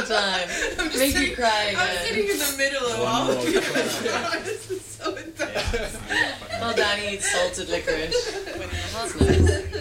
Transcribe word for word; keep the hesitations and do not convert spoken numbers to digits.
time. I'm just Make sitting, you cry I'm again. sitting in the middle of One all more of you. time. This is so intense. Well, Danny eats salted licorice. That's nice.